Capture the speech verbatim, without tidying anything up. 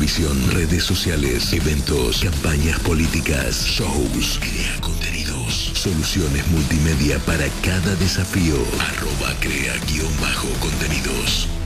televisión, redes sociales, eventos, campañas políticas, shows. Crea contenidos, soluciones multimedia para cada desafío. Arroba crea guión bajo contenidos.